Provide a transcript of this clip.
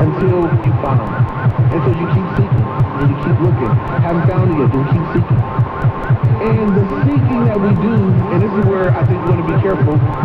until you find them. And so you keep seeking, and you keep looking. Haven't found it yet, then keep seeking. And the seeking that we do, and this is where I think we want to be careful,